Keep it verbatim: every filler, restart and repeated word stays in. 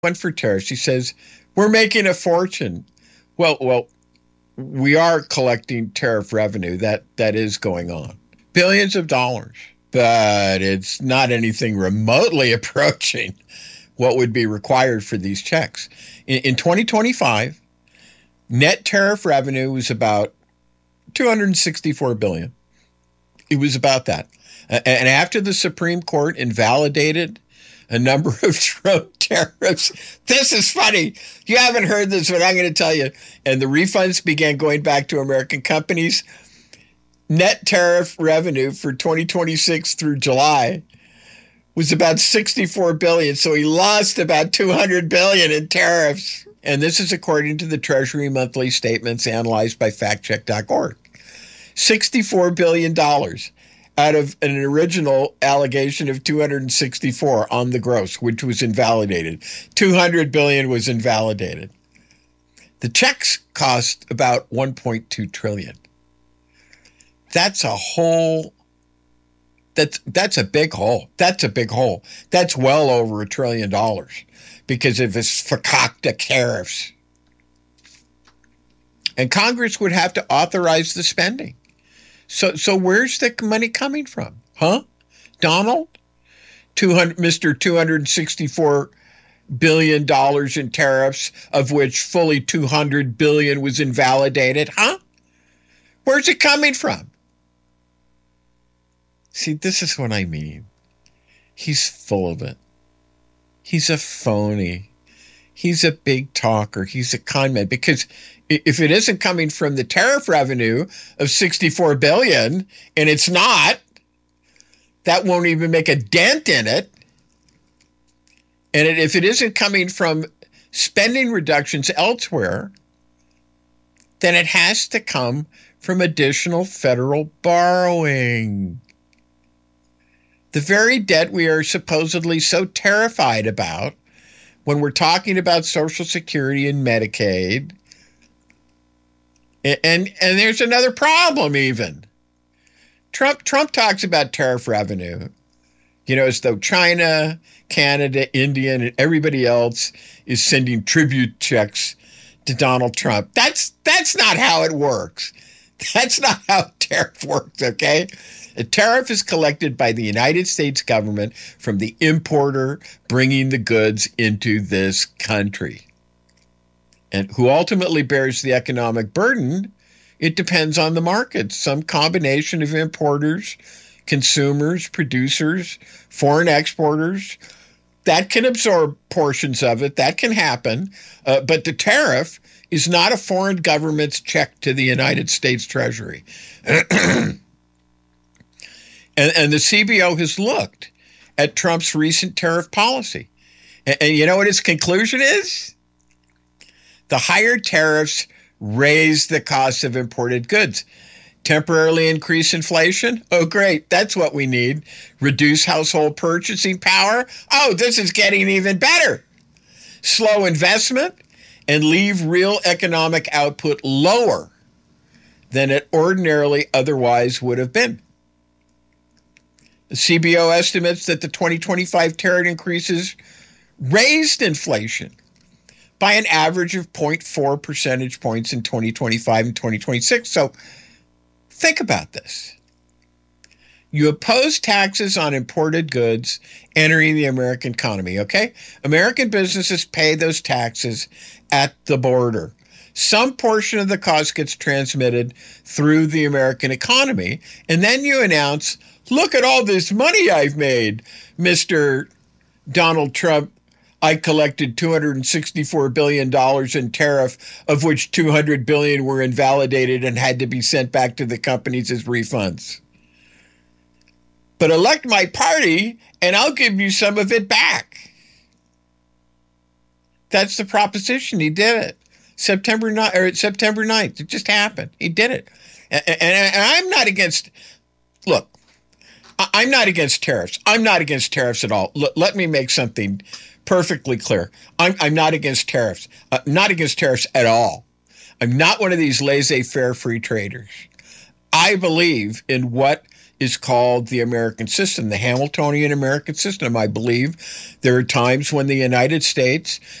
One for tariffs. He says, we're making a fortune. Well, well, we are collecting tariff revenue. That that is going on. Billions of dollars. But it's not anything remotely approaching what would be required for these checks. In, in twenty twenty-five, net tariff revenue was about two hundred sixty-four billion dollars. It was about that. And after the Supreme Court invalidated a number of Trump tariffs, this is funny. You haven't heard this, but I'm going to tell you. And the refunds began going back to American companies. Net tariff revenue for twenty twenty-six through July was about sixty-four billion dollars. So he lost about two hundred billion dollars in tariffs. And this is according to the Treasury monthly statements analyzed by fact check dot org. sixty-four billion dollars out of an original allegation of two hundred sixty-four on the gross, which was invalidated. two hundred billion dollars was invalidated. The checks cost about one point two trillion dollars. That's a whole, that's, that's a big hole. That's a big hole. That's well over a trillion dollars because of his fakakta tariffs. And Congress would have to authorize the spending. So so where's the money coming from? Huh? Donald? two hundred Mister two hundred sixty-four billion dollars in tariffs, of which fully two hundred billion dollars was invalidated. Huh? Where's it coming from? See, this is what I mean. He's full of it. He's a phony. He's a big talker. He's a con man. Because if it isn't coming from the tariff revenue of sixty-four billion dollars, and it's not, that won't even make a dent in it. And if it isn't coming from spending reductions elsewhere, then it has to come from additional federal borrowing. The very debt we are supposedly so terrified about when we're talking about Social Security and Medicaid. And, and, and there's another problem even. Trump Trump talks about tariff revenue, you know, as though China, Canada, India, and everybody else is sending tribute checks to Donald Trump. That's that's not how it works. That's not how tariff works, okay? A tariff is collected by the United States government from the importer bringing the goods into this country. And who ultimately bears the economic burden, it depends on the market. Some combination of importers, consumers, producers, foreign exporters, that can absorb portions of it. That can happen. Uh, but the tariff is not a foreign government's check to the United States Treasury. And, and the C B O has looked at Trump's recent tariff policy. And, and you know what his conclusion is? The higher tariffs raise the cost of imported goods. Temporarily increase inflation? Oh, great. That's what we need. Reduce household purchasing power? Oh, this is getting even better. Slow investment and leave real economic output lower than it ordinarily otherwise would have been. The C B O estimates that the twenty twenty-five tariff increases raised inflation by an average of zero point four percentage points in twenty twenty-five and twenty twenty-six. So think about this. You oppose taxes on imported goods entering the American economy, okay? American businesses pay those taxes at the border. Some portion of the cost gets transmitted through the American economy, and then you announce, look at all this money I've made, Mister Donald Trump. I collected two hundred sixty-four billion dollars in tariff, of which two hundred billion dollars were invalidated and had to be sent back to the companies as refunds. But elect my party, and I'll give you some of it back. That's the proposition. He did it. September ninth, or September ninth. It just happened. He did it. And, and, and I'm not against, look, I'm not against tariffs. I'm not against tariffs at all. L- let me make something perfectly clear. I'm, I'm not against tariffs. Uh, not against tariffs at all. I'm not one of these laissez-faire free traders. I believe in what is called the American system, the Hamiltonian American system. I believe there are times when the United States